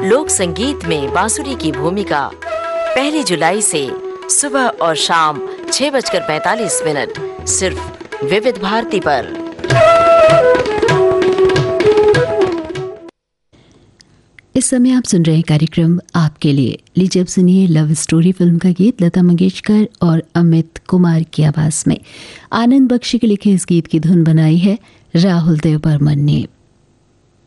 लोक संगीत में बांसुरी की भूमिका 1 जुलाई से सुबह और शाम 6:45 सिर्फ विविध भारती पर। इस समय आप सुन रहे हैं कार्यक्रम आपके लिए। लीजिए अब सुनिए लव स्टोरी फिल्म का गीत लता मंगेशकर और अमित कुमार की आवाज में। आनंद बख्शी के लिखे इस गीत की धुन बनाई है राहुल देव बर्मन ने।